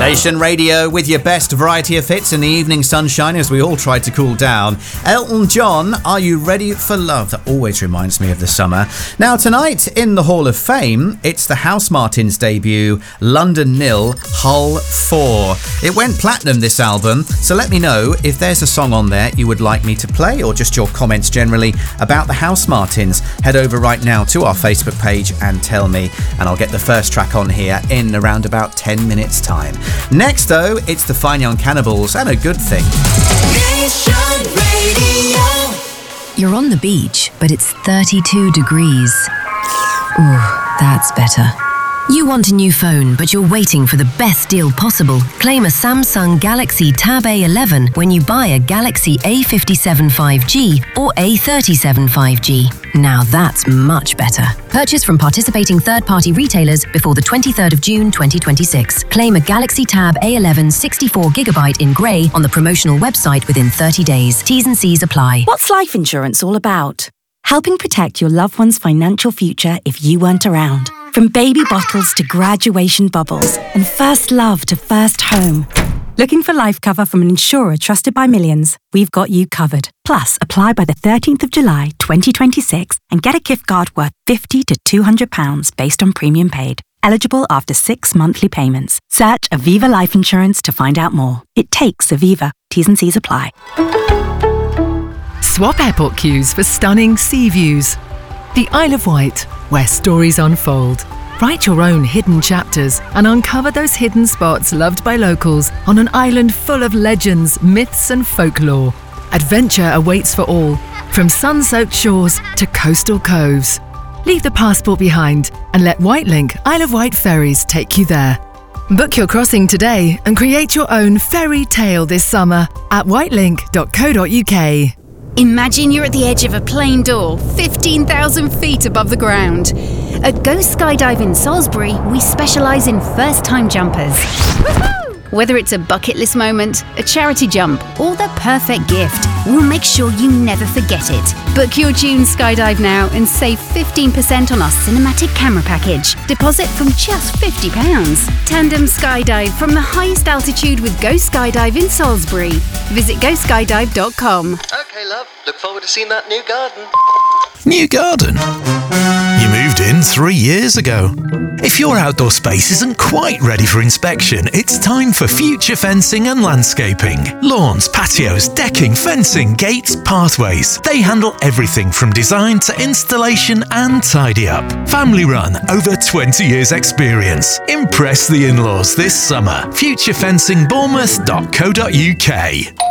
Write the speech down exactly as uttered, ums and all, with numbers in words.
Nation Radio with your best variety of hits in the evening sunshine as we all try to cool down. Elton John, Are You Ready for Love? That always reminds me of the summer. Now tonight in the Hall of Fame, it's the Housemartins debut, London Nil, Hull four. It went platinum, this album, so let me know if there's a song on there you would like me to play or just your comments generally about the Housemartins. Head over right now to our Facebook page and tell me, and I'll get the first track on here in around about ten minutes time. Next though, it's the Fine Young Cannibals, and a good thing. Nation Radio. You're on the beach, but it's thirty-two degrees. Ooh, that's better. You want a new phone, but you're waiting for the best deal possible. Claim a Samsung Galaxy Tab A eleven when you buy a Galaxy A fifty-seven five G or A thirty-seven five G. Now that's much better. Purchase from participating third-party retailers before the twenty-third of June twenty twenty-six. Claim a Galaxy Tab A eleven sixty-four gigabyte in grey on the promotional website within thirty days. T's and C's apply. What's life insurance all about? Helping protect your loved one's financial future if you weren't around. From baby bottles to graduation bubbles and first love to first home. Looking for life cover from an insurer trusted by millions? We've got you covered. Plus, apply by the thirteenth of July twenty twenty-six and get a gift card worth fifty to two hundred pounds based on premium paid. Eligible after six monthly payments. Search Aviva Life Insurance to find out more. It takes Aviva. T's and C's apply. Swap airport queues for stunning sea views. The Isle of Wight, where stories unfold. Write your own hidden chapters and uncover those hidden spots loved by locals on an island full of legends, myths and folklore. Adventure awaits for all, from sun-soaked shores to coastal coves. Leave the passport behind and let Whitelink Isle of Wight ferries take you there. Book your crossing today and create your own fairy tale this summer at whitelink dot co dot uk. Imagine you're at the edge of a plane door, fifteen thousand feet above the ground. At Go Skydive in Salisbury, we specialise in first-time jumpers. Whether it's a bucket list moment, a charity jump, or the perfect gift, we'll make sure you never forget it. Book your June skydive now and save fifteen percent on our cinematic camera package. Deposit from just fifty pounds. Tandem skydive from the highest altitude with Go Skydive in Salisbury. Visit go skydive dot com. Okay, love. Look forward to seeing that new garden. New garden? You moved in three years ago. If your outdoor space isn't quite ready for inspection, it's time for Future Fencing and Landscaping. Lawns, patios, decking, fencing, gates, pathways. They handle everything from design to installation and tidy up. Family run, over twenty years experience. Impress the in-laws this summer. future fencing bournemouth dot co dot uk.